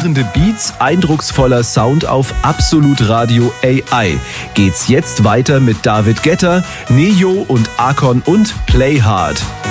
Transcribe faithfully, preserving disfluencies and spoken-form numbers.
Pulsierende Beats, eindrucksvoller Sound auf Absolut Radio A I. Geht's jetzt weiter mit David Guetta, Neo und Akon und Play Hard.